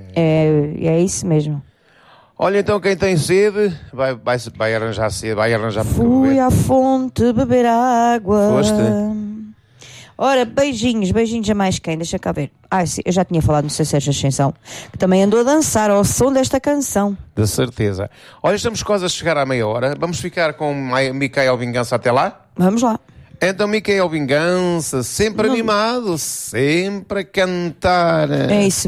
É isso mesmo. Olha, então quem tem sede vai arranjar sede, vai arranjar para Fui beber. à fonte beber água. Foste? Ora, beijinhos a mais quem? Deixa cá ver. Sim, eu já tinha falado no Sérgio Ascensão, que também andou a dançar ao som desta canção. De certeza. Olha, estamos quase a chegar à meia hora. Vamos ficar com Micael Vingança até lá? Vamos lá. Então, Micael Vingança, sempre animado, sempre a cantar. É isso